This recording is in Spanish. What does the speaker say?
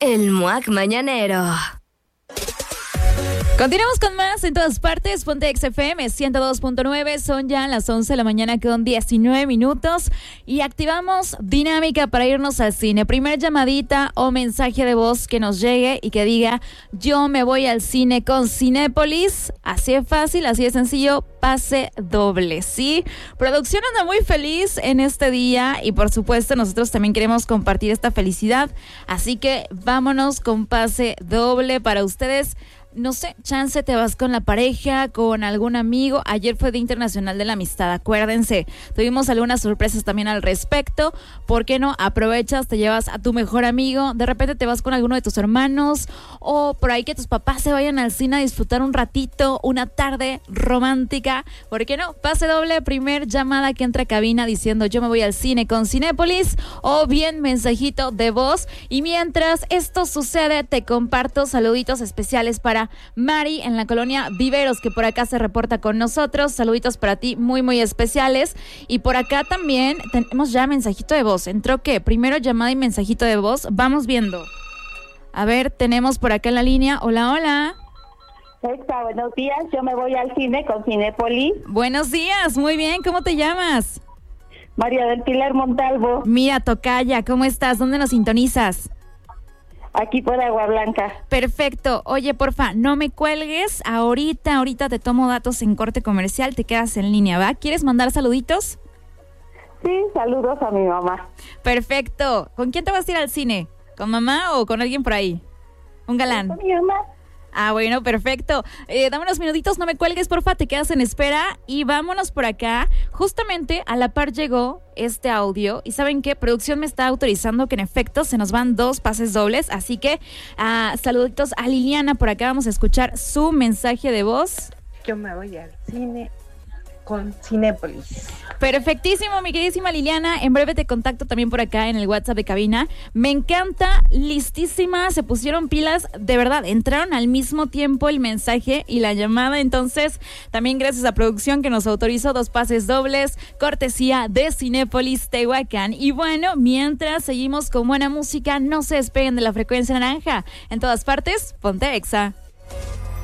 El Muac Mañanero. Continuamos con más en todas partes. Ponte XFM 102.9. Son ya las 11 de la mañana con 19 minutos. Y activamos dinámica para irnos al cine. Primer llamadita o mensaje de voz que nos llegue y que diga: yo me voy al cine con Cinépolis. Así de fácil, así de sencillo. Pase doble, ¿sí? Producción anda muy feliz en este día. Y por supuesto nosotros también queremos compartir esta felicidad. Así que vámonos con pase doble para ustedes. No sé, chance te vas con la pareja, con algún amigo. Ayer fue Día Internacional de la Amistad, acuérdense. Tuvimos algunas sorpresas también al respecto. ¿Por qué no? Aprovechas, te llevas a tu mejor amigo. De repente te vas con alguno de tus hermanos. O por ahí que tus papás se vayan al cine a disfrutar un ratito, una tarde romántica. ¿Por qué no? Pase doble, primer llamada que entra a cabina diciendo: yo me voy al cine con Cinépolis. O bien mensajito de voz. Y mientras esto sucede, te comparto saluditos especiales para Mari en la colonia Viveros, que por acá se reporta con nosotros. Saluditos para ti muy muy especiales. Y por acá también tenemos ya mensajito de voz. ¿Entró qué? Primero llamada y mensajito de voz. Vamos viendo. A ver, tenemos por acá en la línea. Hola, hola. Buenos días, yo me voy al cine con Cinépolis. Buenos días, muy bien. ¿Cómo te llamas? María del Pilar Montalvo. Mira, tocaya, ¿cómo estás? ¿Dónde nos sintonizas? Aquí por Agua Blanca. Perfecto. Oye, porfa, no me cuelgues. Ahorita te tomo datos en corte comercial. Te quedas en línea, ¿va? ¿Quieres mandar saluditos? Sí, saludos a mi mamá. Perfecto. ¿Con quién te vas a ir al cine? ¿Con mamá o con alguien por ahí? ¿Un galán? Con mi mamá. Ah, bueno, perfecto. Dame unos minutitos, no me cuelgues, porfa, te quedas en espera y vámonos por acá. Justamente a la par llegó este audio y ¿saben qué? Producción me está autorizando que en efecto se nos van 2 pases dobles, así que saluditos a Liliana, por acá vamos a escuchar su mensaje de voz. Yo me voy al cine con Cinépolis. Perfectísimo, mi queridísima Liliana. En breve te contacto también por acá en el WhatsApp de cabina. Me encanta, listísima, se pusieron pilas, de verdad, entraron al mismo tiempo el mensaje y la llamada. Entonces, también gracias a producción que nos autorizó 2 pases dobles, cortesía de Cinépolis Tehuacán. Y bueno, mientras seguimos con buena música, no se despeguen de la frecuencia naranja. En todas partes, ponte Exa.